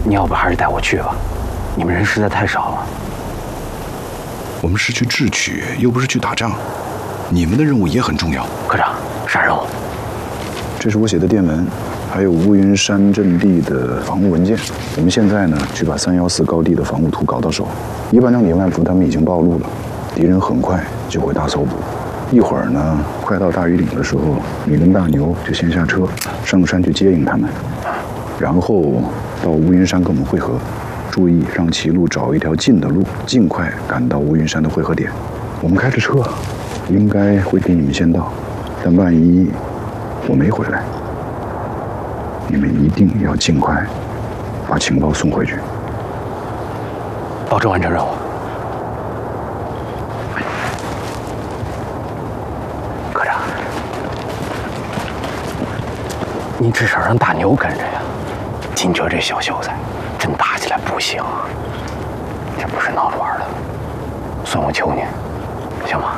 你要不还是带我去吧？你们人实在太少了。 我们是去智取，又不是去打仗。你们的任务也很重要。 科长，啥任务？ 这是我写的电文，还有乌云山阵地的防务文件。我们现在呢，去把314高地的防务图搞到手。一班长李万福他们已经暴露了，敌人很快就会大搜捕。一会儿呢，快到大庾岭的时候，你跟大牛就先下车，上山去接应他们，然后到乌云山跟我们会合。注意让齐路找一条近的路，尽快赶到乌云山的汇合点。我们开着车，应该会比你们先到，但万一我没回来，你们一定要尽快把情报送回去。 保证完成任务。科长，你至少让大牛跟着呀。金哲这小秀才，真打起来不行啊！这不是闹着玩的，算我求你，行吗？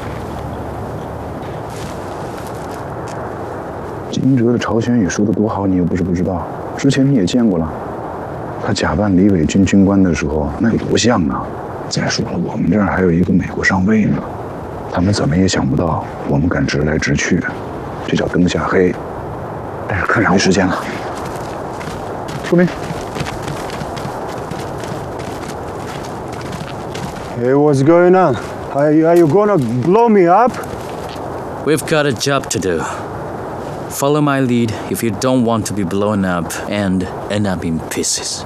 金哲的朝鲜语说得多好，你又不是不知道。之前你也见过了，他假扮李伟军军官的时候，那有多像啊！再说了，我们这儿还有一个美国上尉呢，他们怎么也想不到我们敢直来直去，这叫灯下黑。 但是科长， 没时间了。说明。 Hey, what's going on? Are you gonna blow me up? We've got a job to do. Follow my lead if you don't want to be blown up and end up in pieces.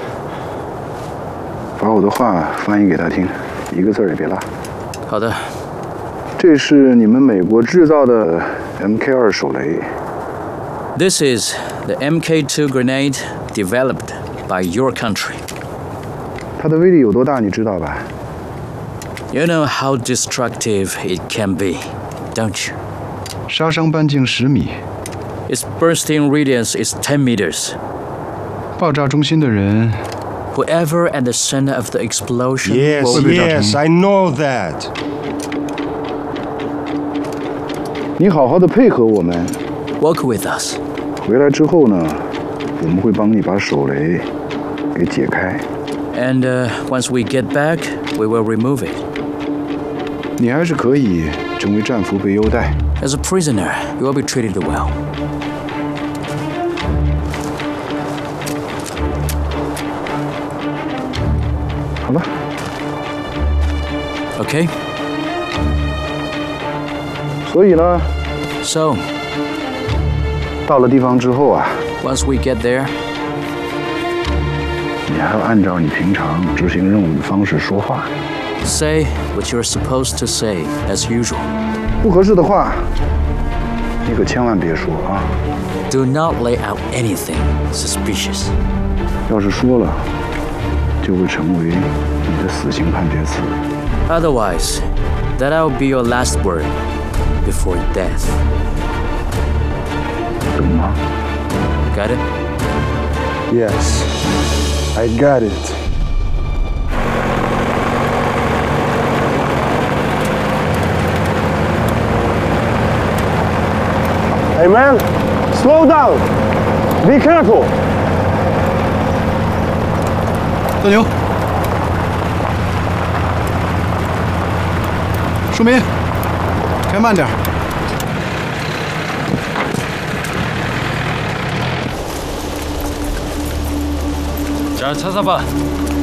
把我的话翻译给他听，一个字儿也别落。 好的。 这是你们美国制造的 MK2手雷。 This is the MK2 grenade developed by your country. 它的威力有多大，你知道吧？ You know how destructive it can be, don't you? 杀伤半径10米。 Its bursting radius is 10 meters. 爆炸中心的人 Whoever at the center of the explosion Yes, yes, I know that. 你好好的配合我们。 Work with us. 回来之后呢，我们会帮你把手雷给解开。 And once we get back, we will remove it. 你还是可以成为战俘被优待。 As a prisoner, you will be treated well. 好吧。 Okay? 所以呢， So, 到了地方之后啊， once we get there, 你还要按照你平常执行任务的方式说话。 say what you're supposed to say, as usual. 不合适的话，你可千万别说啊！ Do not lay out anything suspicious. 要是说了，就会成为你的死刑判决词。 Otherwise, that'll be your last word before death. 懂吗？ Got it? Yes, I got it. Hey man, slow down. Be careful. 大牛，书明，开慢点。 잘 찾아봐.